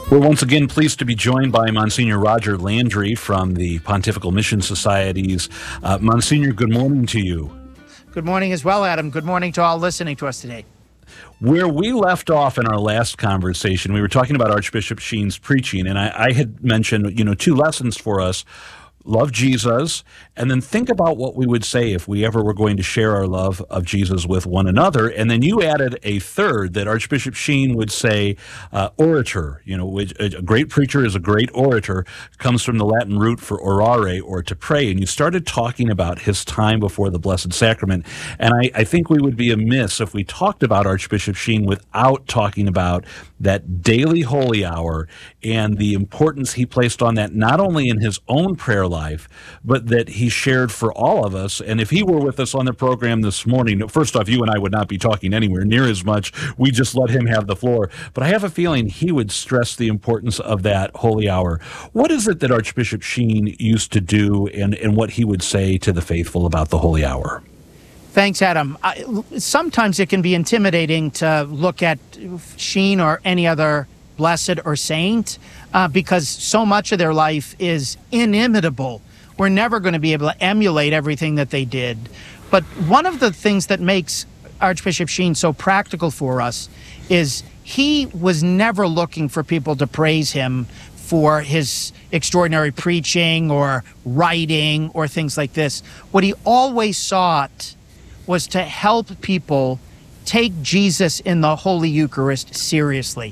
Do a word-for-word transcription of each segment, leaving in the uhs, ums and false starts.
We're once again pleased to be joined by Monsignor Roger Landry from the Pontifical Mission Societies. Uh, Monsignor, good morning to you. Good morning as well, Adam. Good morning to all listening to us today. Where we left off in our last conversation, we were talking about Archbishop Sheen's preaching, and I, I had mentioned, you know, two lessons for us. Love Jesus, and then think about what we would say if we ever were going to share our love of Jesus with one another. And then you added a third that Archbishop Sheen would say, uh, orator. You know, which, a great preacher is a great orator, comes from the Latin root for orare, or to pray. And you started talking about his time before the Blessed Sacrament. And I, I think we would be amiss if we talked about Archbishop Sheen without talking about that daily holy hour and the importance he placed on that, not only in his own prayer life, but that he shared for all of us. And if he were with us on the program this morning, first off, you and I would not be talking anywhere near as much. We just let him have the floor. But I have a feeling he would stress the importance of that holy hour. What is it that Archbishop Sheen used to do, and, and what he would say to the faithful about the holy hour? Thanks, Adam. I, sometimes it can be intimidating to look at Sheen or any other blessed or saint uh, because so much of their life is inimitable. We're never going to be able to emulate everything that they did. But one of the things that makes Archbishop Sheen so practical for us is he was never looking for people to praise him for his extraordinary preaching or writing or things like this. What he always sought was to help people take Jesus in the Holy Eucharist seriously.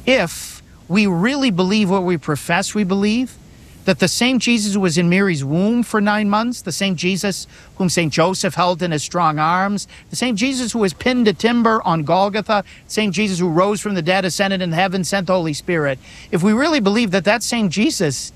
If we really believe what we profess we believe, that the same Jesus who was in Mary's womb for nine months, the same Jesus whom Saint Joseph held in his strong arms, the same Jesus who was pinned to timber on Golgotha, the same Jesus who rose from the dead, ascended in heaven, sent the Holy Spirit, if we really believe that that same Jesus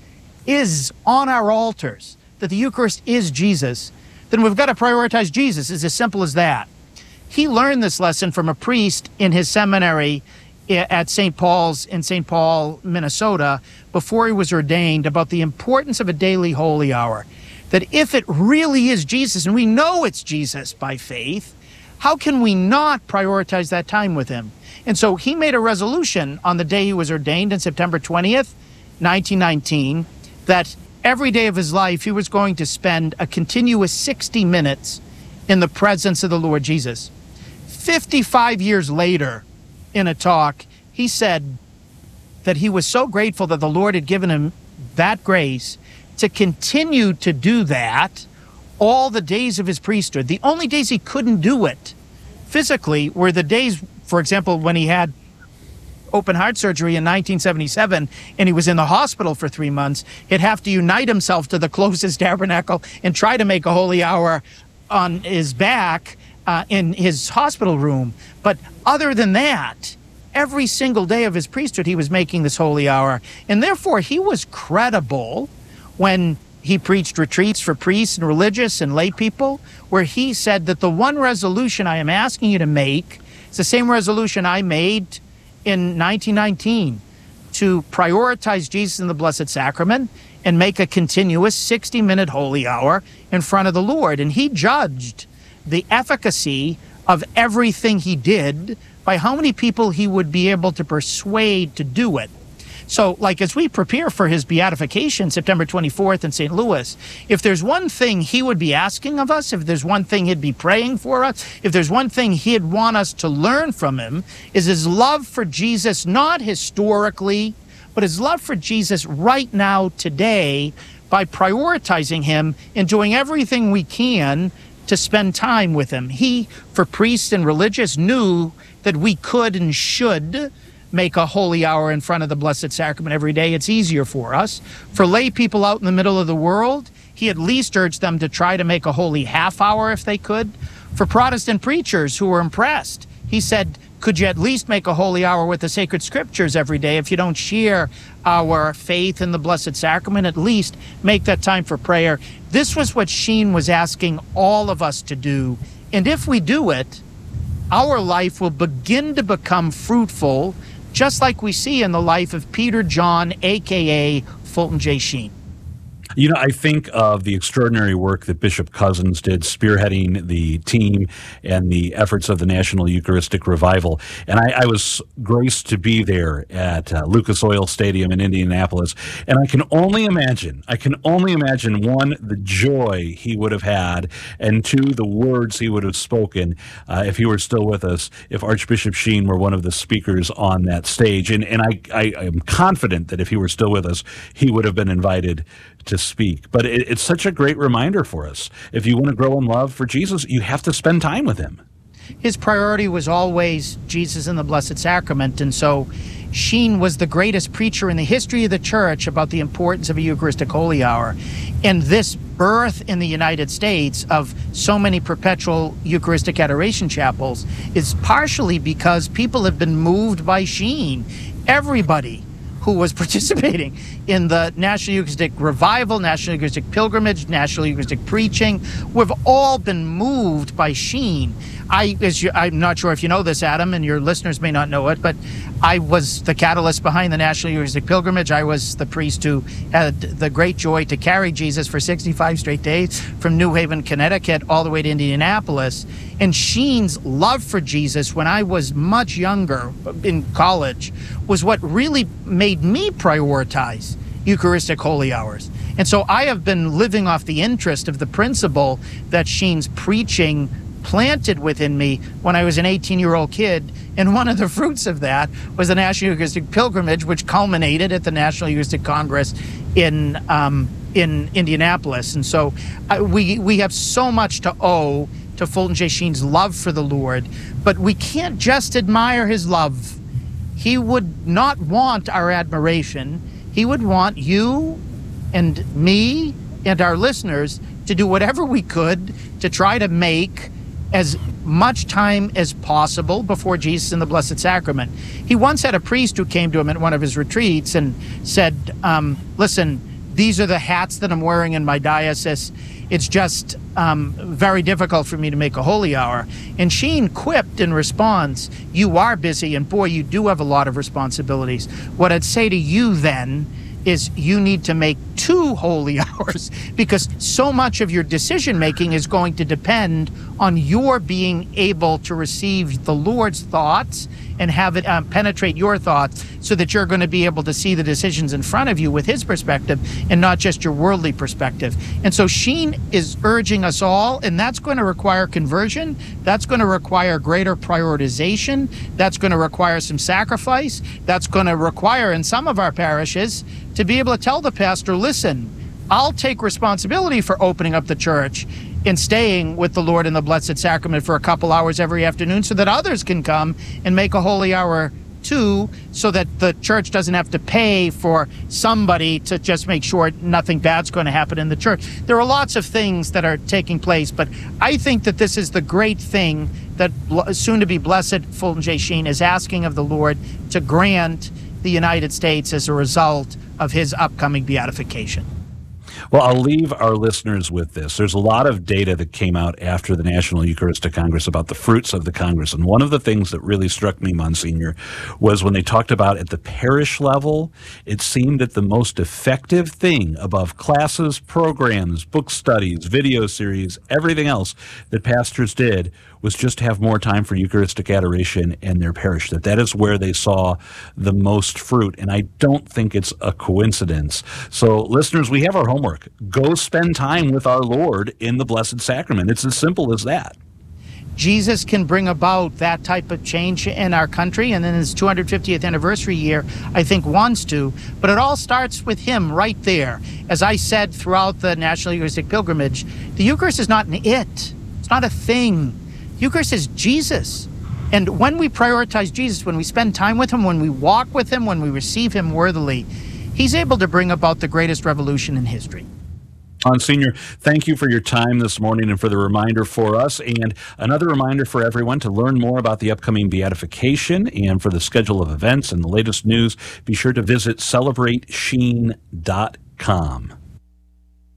is on our altars, that the Eucharist is Jesus, then we've got to prioritize Jesus. It's as simple as that. He learned this lesson from a priest in his seminary at Saint Paul's in Saint Paul, Minnesota, before he was ordained, about the importance of a daily holy hour. That if it really is Jesus, and we know it's Jesus by faith, how can we not prioritize that time with him? And so he made a resolution on the day he was ordained, on September twentieth, nineteen nineteen, that every day of his life, he was going to spend a continuous sixty minutes in the presence of the Lord Jesus. fifty-five years later, in a talk, he said that he was so grateful that the Lord had given him that grace to continue to do that all the days of his priesthood. The only days he couldn't do it physically were the days, for example, when he had open heart surgery in nineteen seventy-seven, and he was in the hospital for three months, he'd have to unite himself to the closest tabernacle and try to make a holy hour on his back uh, in his hospital room. But other than that, every single day of his priesthood, he was making this holy hour. And therefore, he was credible when he preached retreats for priests and religious and lay people, where he said that the one resolution I am asking you to make is the same resolution I made in nineteen nineteen, to prioritize Jesus in the Blessed Sacrament and make a continuous sixty minute holy hour in front of the Lord. And he judged the efficacy of everything he did by how many people he would be able to persuade to do it. So, like, as we prepare for his beatification, September twenty-fourth in Saint Louis, if there's one thing he would be asking of us, if there's one thing he'd be praying for us, if there's one thing he'd want us to learn from him, is his love for Jesus, not historically, but his love for Jesus right now, today, by prioritizing him and doing everything we can to spend time with him. He, for priests and religious, knew that we could and should make a holy hour in front of the Blessed Sacrament every day. It's easier for us. For lay people out in the middle of the world, he at least urged them to try to make a holy half hour if they could. For Protestant preachers who were impressed, he said, could you at least make a holy hour with the sacred scriptures every day? If you don't share our faith in the Blessed Sacrament, at least make that time for prayer. This was what Sheen was asking all of us to do. And if we do it, our life will begin to become fruitful, just like we see in the life of Peter John, a k a. Fulton J. Sheen. You know, I think of the extraordinary work that Bishop Cousins did spearheading the team and the efforts of the National Eucharistic Revival. And I, I was graced to be there at uh, Lucas Oil Stadium in Indianapolis. And I can only imagine, I can only imagine, one, the joy he would have had, and two, the words he would have spoken uh, if he were still with us, if Archbishop Sheen were one of the speakers on that stage. And, and I, I, I am confident that if he were still with us, he would have been invited to speak. But it, it's such a great reminder for us. If you want to grow in love for Jesus, you have to spend time with him. His priority was always Jesus and the Blessed Sacrament. And so Sheen was the greatest preacher in the history of the church about the importance of a Eucharistic Holy Hour. And this birth in the United States of so many perpetual Eucharistic Adoration Chapels is partially because people have been moved by Sheen. Everybody who was participating in the National Eucharistic Revival, National Eucharistic Pilgrimage, National Eucharistic Preaching, we've all been moved by Sheen. I, as you, I'm not sure if you know this, Adam, and your listeners may not know it, but I was the catalyst behind the National Eucharistic Pilgrimage. I was the priest who had the great joy to carry Jesus for sixty-five straight days from New Haven, Connecticut, all the way to Indianapolis. And Sheen's love for Jesus when I was much younger, in college, was what really made me prioritize Eucharistic Holy Hours. And so I have been living off the interest of the principle that Sheen's preaching planted within me when I was an eighteen-year-old kid. And one of the fruits of that was the National Eucharistic Pilgrimage, which culminated at the National Eucharistic Congress in um, in Indianapolis. And so uh, we we have so much to owe to Fulton J. Sheen's love for the Lord, but we can't just admire his love. He would not want our admiration. He would want you and me and our listeners to do whatever we could to try to make as much time as possible before Jesus in the Blessed Sacrament. He once had a priest who came to him at one of his retreats and said, um, listen, these are the hats that I'm wearing in my diocese. It's just um, very difficult for me to make a holy hour. And Sheen quipped in response, you are busy, and boy, you do have a lot of responsibilities. What I'd say to you then is you need to make two holy hours, because so much of your decision making is going to depend on your being able to receive the Lord's thoughts and have it um, penetrate your thoughts, so that you're going to be able to see the decisions in front of you with his perspective and not just your worldly perspective. And so Sheen is urging us all, and that's going to require conversion. That's going to require greater prioritization. That's going to require some sacrifice. That's going to require, in some of our parishes, to be able to tell the pastor, listen, I'll take responsibility for opening up the church and staying with the Lord in the Blessed Sacrament for a couple hours every afternoon so that others can come and make a holy hour too, so that the church doesn't have to pay for somebody to just make sure nothing bad's going to happen in the church. There are lots of things that are taking place, but I think that this is the great thing that soon-to-be Blessed Fulton J. Sheen is asking of the Lord to grant the United States as a result of his upcoming beatification. Well, I'll leave our listeners with this. There's a lot of data that came out after the National Eucharistic Congress about the fruits of the Congress. And one of the things that really struck me, Monsignor, was when they talked about at the parish level, it seemed that the most effective thing above classes, programs, book studies, video series, everything else that pastors did was just to have more time for Eucharistic adoration in their parish, that that is where they saw the most fruit. And I don't think it's a coincidence. So listeners, we have our homework. Go spend time with our Lord in the Blessed Sacrament. It's as simple as that. Jesus can bring about that type of change in our country, and then his two hundred fiftieth anniversary year, I think, wants to. But it all starts with him right there. As I said throughout the National Eucharistic Pilgrimage, the Eucharist is not an it. It's not a thing. Eucharist is Jesus. And when we prioritize Jesus, when we spend time with him, when we walk with him, when we receive him worthily, he's able to bring about the greatest revolution in history. Monsignor, thank you for your time this morning and for the reminder for us. And another reminder for everyone to learn more about the upcoming beatification and for the schedule of events and the latest news, be sure to visit celebrate sheen dot com.